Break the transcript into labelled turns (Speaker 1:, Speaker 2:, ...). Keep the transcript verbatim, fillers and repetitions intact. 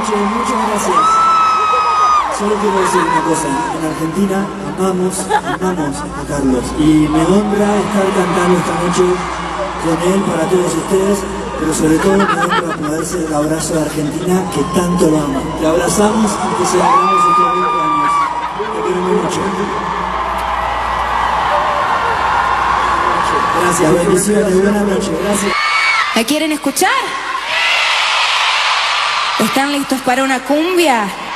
Speaker 1: noche, muchas gracias. Solo quiero decir una cosa, en Argentina amamos, amamos a Carlos y me honra estar cantando esta noche con él para todos ustedes, pero sobre todo me honra poder ser el abrazo de Argentina que tanto lo ama. Te abrazamos y te celebramos estos veinte años. Te queremos mucho. Gracias, bendiciones, buenas noches, gracias.
Speaker 2: ¿Me quieren escuchar? ¿Están listos para una cumbia?